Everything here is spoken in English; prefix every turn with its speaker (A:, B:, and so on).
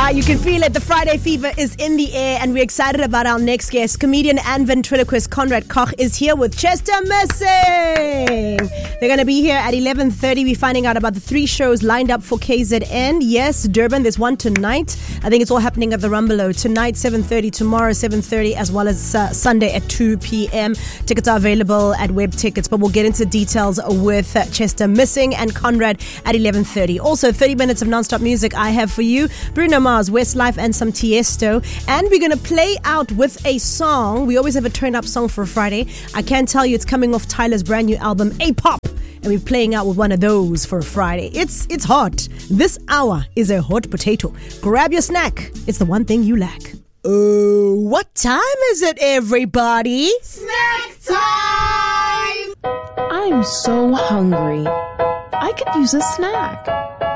A: You can feel it. The Friday fever is in the air, and we're excited about our next guest. Comedian and ventriloquist Conrad Koch is here with Chester Missing. They're going to be here at 11:30. We're finding out about the 3 shows lined up for KZN. Yes, Durban, there's one tonight. I think it's all happening at the Rumbelow. Tonight, 7:30. Tomorrow, 7:30, as well as Sunday at 2 p.m. Tickets are available at Web Tickets, but we'll get into details with Chester Missing and Conrad at 11:30. Also, 30 minutes of non-stop music I have for you. Bruno Mars, Westlife, and some Tiesto. And we're going to play out with a song. We always have a turn-up song for Friday. I can tell you it's coming off Tyler's brand new album, A-Pop. And we're playing out with one of those for Friday. It's hot. This hour is a hot potato. Grab your snack. It's the one thing you lack. Oh, what time is it, everybody?
B: Snack time!
C: I'm so hungry. I could use a snack.